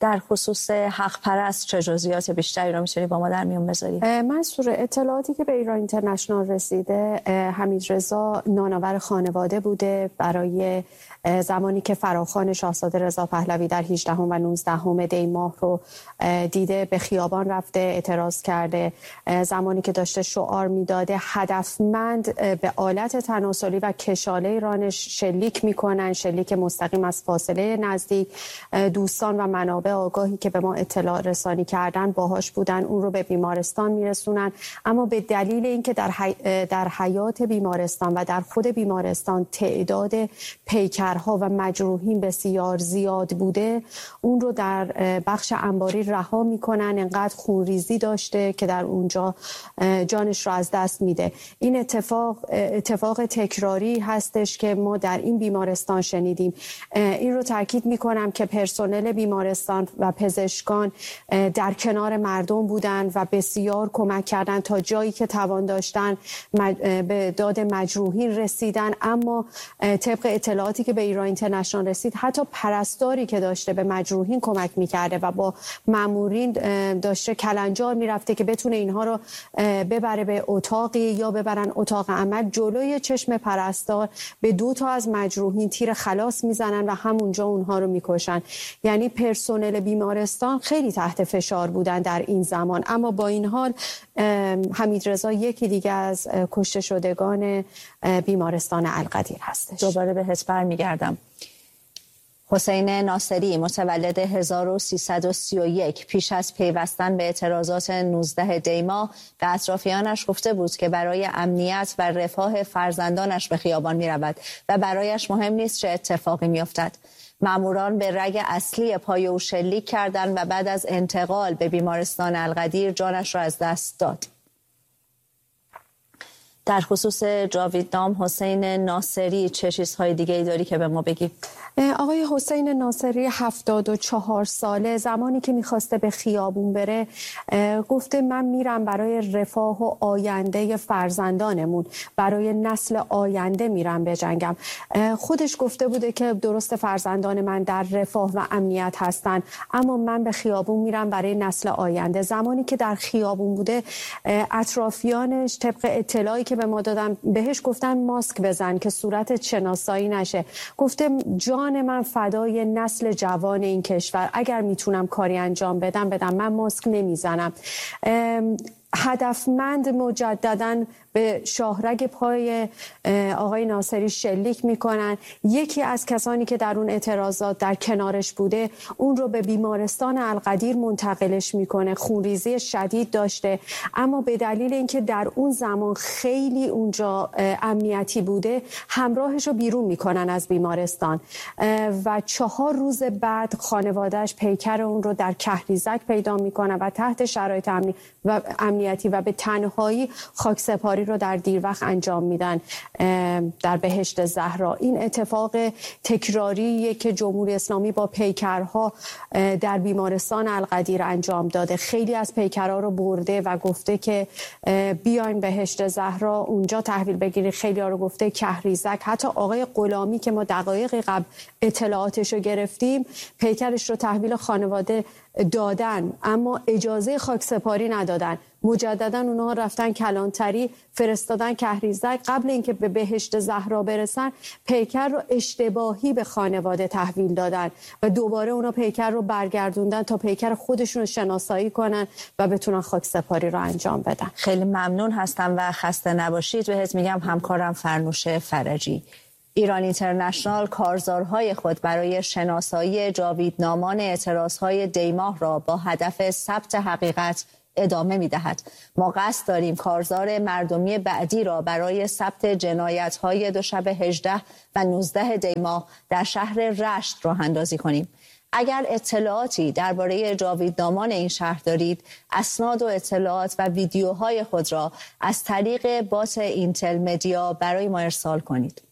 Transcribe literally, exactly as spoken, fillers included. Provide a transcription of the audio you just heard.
در خصوص حق پرست چه جزئیات بیشتری رو میتونی با ما در میون بذاری؟ منصور، اطلاعاتی که به ایران اینترنشنال رسیده، حمیدرضا نانآور خانواده بوده. برای زمانی که فراخوان شاهزاده رضا پهلوی در هجدهم و نوزدهم دی ماه رو دیده، به خیابان رفته، اعتراض کرده. زمانی که داشته شعار میداده هدفمند به آلت تناسلی و کشاله ایرانش شلیک میکنن، شلیک مستقیم از فاصله نزدیک. دوستان و منابع آگاهی که به ما اطلاع رسانی کردن باهاش بودن، اون رو به بیمارستان میرسونن. اما به دلیل اینکه در حی... در حیات بیمارستان و در خود بیمارستان تعداد پیکرها و مجروحین بسیار زیاد بوده، اون رو در بخش انباری رها میکنن. انقدر خونریزی داشته که در اونجا جانش رو از دست میده. این اتفاق اتفاق تکراری هستش که ما در این بیمارستان شنیدیم. این رو تاکید میکنم که پرسنل بیمارستان و پزشکان در کنار مردم بودن و بسیار کمک کردن، تا جایی که توان داشتن به داد مجروحین رسیدن. اما طبق اطلاعاتی که به ایران اینترنشنال رسید، حتی پرستاری که داشته به مجروحین کمک میکرده و با مامورین داشته کلنجار میرفته که بتونه اینها رو ببره به اتاقی یا ببرن اتاق عمل، جلوی چشم پرستار به دو تا از مجروحین تیر خلاص میزنن و همونجا اونها رو میکشن. یعنی پرسنل بیمارستان خیلی تحت فشار بودن در این زمان. اما با این حال حمیدرضا یکی دیگه از کشته شدگان بیمارستان القدیر هستش. دوباره بهت برمیگردم. حسین ناصری متولد هزار و سیصد و سی و یک پیش از پیوستن به اعتراضات نوزدهم دی ماه به اطرافیانش گفته بود که برای امنیت و رفاه فرزندانش به خیابان می رود و برایش مهم نیست چه اتفاقی می افتد. ماموران به رگ اصلی پای او شلیک کردند و بعد از انتقال به بیمارستان القدیر جانش را از دست داد. در خصوص جاویدنام حسین ناصری چه چیزهای دیگه ای داری که به ما بگی؟ آقای حسین ناصری هفتاد و چهار ساله، زمانی که میخواسته به خیابون بره گفته من میرم برای رفاه و آینده فرزندانمون، برای نسل آینده میرم بجنگم. خودش گفته بوده که درست فرزندان من در رفاه و امنیت هستن، اما من به خیابون میرم برای نسل آینده. زمانی که در خیابون بوده، اطرافیانش طبق اطلاعی که به ما دادن بهش گفتن ماسک بزن که صورتت شناسایی نشه. گفته جان من فدای نسل جوان این کشور، اگر میتونم کاری انجام بدم بدم، من ماسک نمیزنم. هدفمند مجدداً به شاهرگ پای آقای ناصری شلیک میکنن. یکی از کسانی که در اون اعتراضات در کنارش بوده اون رو به بیمارستان القدیر منتقلش میکنه. خونریزی شدید داشته، اما به دلیل اینکه در اون زمان خیلی اونجا امنیتی بوده، همراهش رو بیرون میکنن از بیمارستان و چهار روز بعد خانوادهش پیکر اون رو در کهریزک پیدا میکنه و تحت شرایط امنی و امنیتی و به تنهایی خاکسپاری رو در دیر وقت انجام میدن در بهشت زهرا. این اتفاق تکراریه که جمهوری اسلامی با پیکرها در بیمارستان القدیر انجام داده. خیلی از پیکرها رو برده و گفته که بیاین بهشت زهرا اونجا تحویل بگیرید. خیلی ها رو گفته کهریزک. حتی آقای غلامی که ما دقایقی قبل اطلاعاتش رو گرفتیم، پیکرش رو تحویل خانواده دادن اما اجازه خاکسپاری ندادن. مجددا اونها رفتن کلانتری، فرستادن کهریزک. قبل اینکه به بهشت زهرا برسن، پیکر رو اشتباهی به خانواده تحویل دادن و دوباره اونا پیکر رو برگردوندن تا پیکر خودشون رو شناسایی کنن و بتونن خاکسپاری رو انجام بدن. خیلی ممنون هستم و خسته نباشید. بهت میگم همکارم فرنوش فرجی. ایران اینترنشنال کارزارهای خود برای شناسایی جاویدنامان اعتراضهای دی ماه را با هدف ثبت حقیقت ادامه می دهد. ما قصد داریم کارزار مردمی بعدی را برای ثبت جنایت‌های دوشنبه هجده و نوزده دی ماه در شهر رشت راه اندازی کنیم. اگر اطلاعاتی درباره جاویدنامان این شهر دارید، اسناد و اطلاعات و ویدیوهای خود را از طریق بات اینتل مدیا برای ما ارسال کنید.